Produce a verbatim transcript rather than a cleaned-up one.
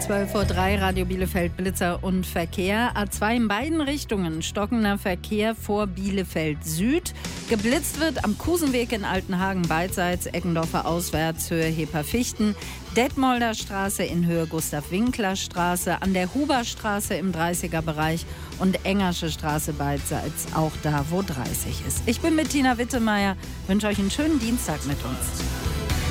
zwölf Uhr drei, Radio Bielefeld, Blitzer und Verkehr. A zwei in beiden Richtungen, stockender Verkehr vor Bielefeld Süd. Geblitzt wird am Kusenweg in Altenhagen beidseits, Eckendorfer auswärts, Höhe Heper-Fichten. Detmolder Straße in Höhe Gustav-Winkler-Straße, an der Huberstraße im dreißiger-Bereich und Engersche Straße beidseits, auch da, wo dreißig ist. Ich bin mit Tina Wittemeier, wünsche euch einen schönen Dienstag mit uns.